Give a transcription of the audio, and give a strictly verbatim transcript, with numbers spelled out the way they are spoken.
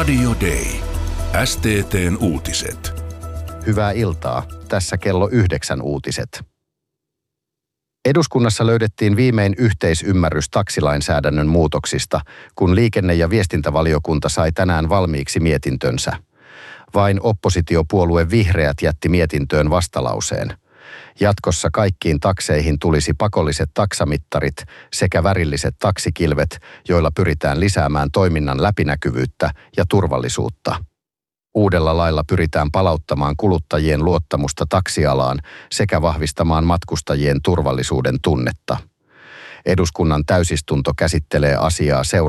Radio Day. S T T:n uutiset. Hyvää iltaa. Tässä kello yhdeksän uutiset. Eduskunnassa löydettiin viimein yhteisymmärrys taksilainsäädännön muutoksista, kun liikenne- ja viestintävaliokunta sai tänään valmiiksi mietintönsä. Vain oppositiopuolue Vihreät jätti mietintöön vastalauseen. Jatkossa kaikkiin takseihin tulisi pakolliset taksamittarit sekä värilliset taksikilvet, joilla pyritään lisäämään toiminnan läpinäkyvyyttä ja turvallisuutta. Uudella lailla pyritään palauttamaan kuluttajien luottamusta taksialaan sekä vahvistamaan matkustajien turvallisuuden tunnetta. Eduskunnan täysistunto käsittelee asiaa seuraavaksi.